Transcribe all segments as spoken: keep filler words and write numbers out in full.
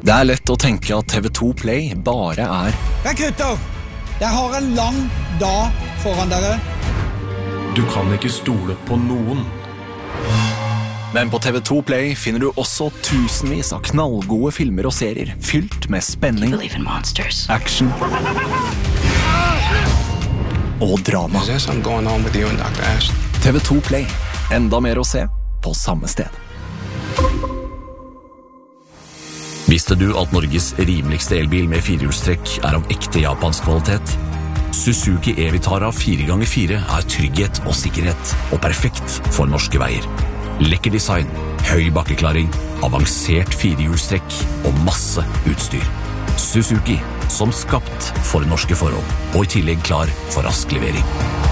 Det er lett å tenke at T V to Play bare er Rekrutter, jeg har en lang dag foran dere. Du kan ikke stole på noen. Men på T V to Play finner du også tusenvis av knallgode filmer og serier, fylt med spenning, action og drama. T V to Play, enda mer å se på samme sted. Visste du at Norges rimeligste elbil med firehjulstrekk er av ekte japansk kvalitet? Suzuki E-Vitara fire ganger fire er trygghet og sikkerhet, og perfekt for norske veier. Lekker design, høy bakkeklaring, avansert firehjulstrekk og masse utstyr. Suzuki, som skapt for norske forhold, og i tillegg klar for rask levering.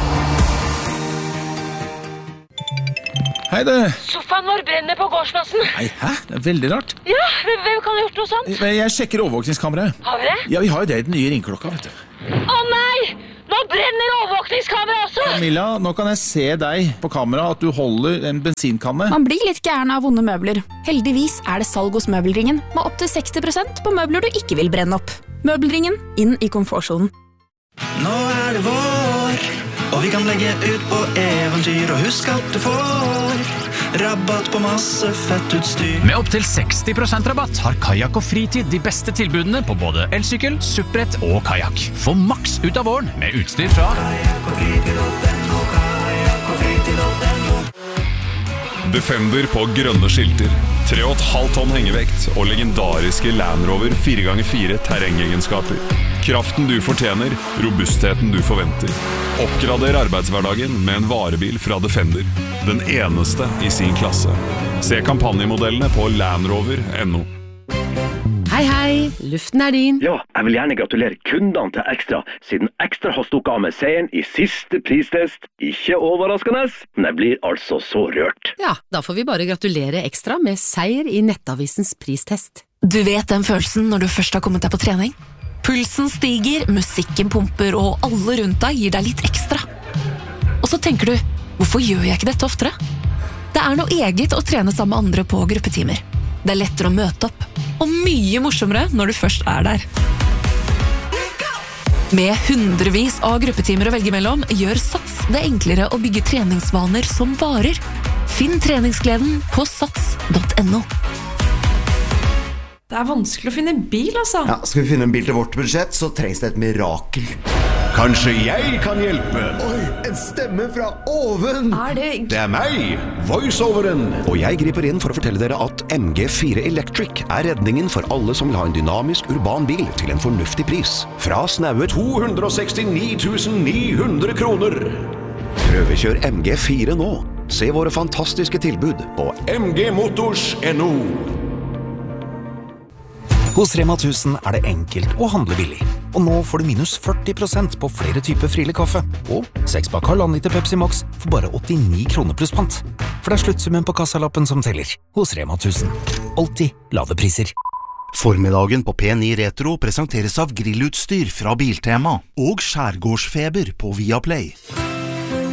Hei du! Sofaen vår brenner på gårdsplassen. Nei, hæ? Det er veldig rart. Ja, hvem kan ha gjort noe sånt? Jeg sjekker overvåkningskameraet. Har vi det? Ja, vi har jo det i den nye ringklokka, vet du. Å nei! Nå brenner overvåkningskameraet også! Camilla, nå kan jeg se deg på kamera at du holder en bensinkanne. Man blir litt gæren av vonde møbler. Heldigvis er det salg hos Møbelringen, med opp til seksti prosent på møbler du ikke vil brenne opp. Møbelringen, inn i komfortsonen. Nå er det vår, og vi kan legge ut på eventyr, og husk at du får rabatt på masse fett utstyr. Med opp til seksti prosent rabatt har Kajakk og Fritid de beste tilbudene på både elsykkel, suppbrett og kajakk. Få maks ut av våren med utstyr fra Kajakk og Fritid og den og Kajakk og Fritid og den og Defender på grønne skilter, tre komma fem tonn hengevekt og legendariske Land Rover fire ganger fire terrengegenskaper. Kraften du fortjener, robustheten du forventer. Oppgrader arbeidshverdagen med en varebil fra Defender. Den eneste i sin klasse. Se kampanjemodellene på landrover punktum no. Hei, hei, luften er din. Ja, jeg vil gjerne gratulere kundene til Extra, siden Extra har stukket av med seieren i siste pristest. Ikke overraskende, men jeg blir altså så rørt. Ja, da får vi bare gratulere Extra med seier i Nettavisens pristest. Du vet den følelsen når du først har kommet deg på trening? Pulsen stiger, musikken pumper, og alle rundt deg gir deg litt ekstra. Og så tenker du, hvorfor gjør jeg ikke dette oftere? Det er noe eget å trene sammen med andre på gruppetimer. Det er lettere å møte opp, og mye morsommere når du først er der. Med hundrevis av gruppetimer å velge mellom, gjør Sats det enklere å bygge treningsvaner som varer. Finn treningsgleden på sats punktum no. Det er vanskelig å finne bil, altså. Ja, skal vi finne en bil til vårt budsjett, så trengs det et mirakel. Kanskje jeg kan hjelpe? Oi, en stemme fra oven! Er det... Det er meg, voiceoveren. Og jeg griper inn for å fortelle dere at M G fire Electric er redningen for alle som vil ha en dynamisk urban bil til en fornuftig pris. Fra snaue to hundre sekstini tusen ni hundre kroner. Prøvekjør M G fire nå. Se våre fantastiske tilbud på m g motors punktum no. Hos Rema tusen er det enkelt å handle billig. Og nå får du minus førti prosent på flere typer Friele kaffe. Og seks pakk halvannen liter Pepsi Max for bare åttini kroner pluss pant. For det er sluttsummen på kassalappen som teller. Hos Rema tusen. Alltid lave priser. Formiddagen på P ni Retro presenteres av grillutstyr fra Biltema og Skjærgårdsfeber på Viaplay.